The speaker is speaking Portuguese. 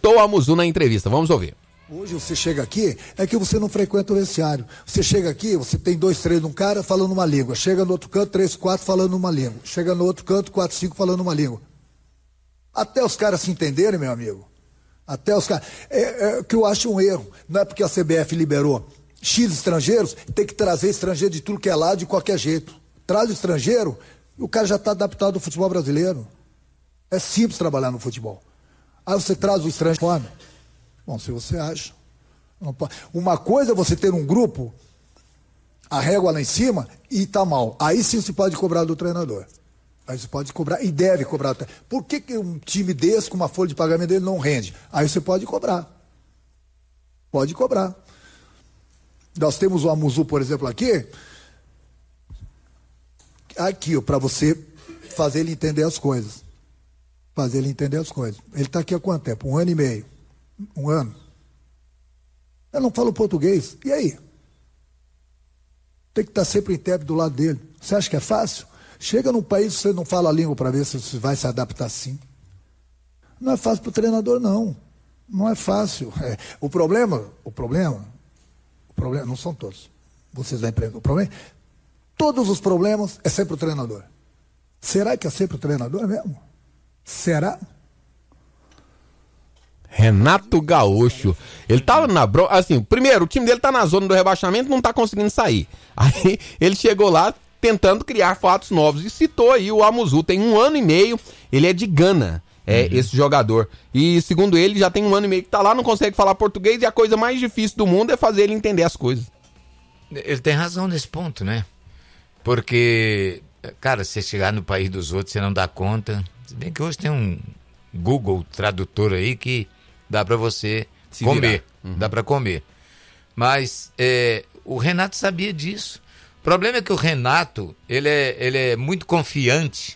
citou o Amuzu na entrevista. Vamos ouvir. Hoje você chega aqui, é que você não frequenta o vestiário. Você chega aqui, você tem 2, 3 num cara falando uma língua. Chega no outro canto, 3, 4 falando uma língua. Chega no outro canto, 4, 5 falando uma língua. Até os caras se entenderem, meu amigo. Até os caras. É que eu acho um erro. Não é porque a CBF liberou X estrangeiros, tem que trazer estrangeiro de tudo que é lado de qualquer jeito. Traz o estrangeiro e o cara já está adaptado ao futebol brasileiro. É simples trabalhar no futebol. Aí você traz o estrangeiro fora. Bom, se você acha. Não pode. Uma coisa é você ter um grupo, a régua lá em cima, e tá mal. Aí sim você pode cobrar do treinador. Aí você pode cobrar, e deve cobrar. Por que um time desse, com uma folha de pagamento dele, não rende? Aí você pode cobrar. Pode cobrar. Nós temos o Amuzu, por exemplo, aqui, para você fazer ele entender as coisas. Fazer ele entender as coisas. Ele está aqui há quanto tempo? 1 ano e meio. 1 ano. Eu não falo português. E aí? Tem que estar sempre intérprete do lado dele. Você acha que é fácil? Chega num país que você não fala a língua para ver se você vai se adaptar assim. Não é fácil para o treinador, não. Não é fácil. O problema, não são todos. Vocês da empresa. O problema, todos os problemas é sempre o treinador. Será que é sempre o treinador mesmo? Será? Renato Gaúcho. Ele tá na assim, primeiro, o time dele tá na zona do rebaixamento, não tá conseguindo sair. Aí ele chegou lá tentando criar fatos novos e citou aí o Amuzu. Tem 1 ano e meio, ele é de Gana, esse jogador. E segundo ele, já tem 1 ano e meio que tá lá, não consegue falar português e a coisa mais difícil do mundo é fazer ele entender as coisas. Ele tem razão nesse ponto, né? Porque, cara, se você chegar no país dos outros, você não dá conta. Se bem que hoje tem um Google Tradutor aí que dá pra você comer. Dá pra comer. Mas o Renato sabia disso. O problema é que o Renato, ele é muito confiante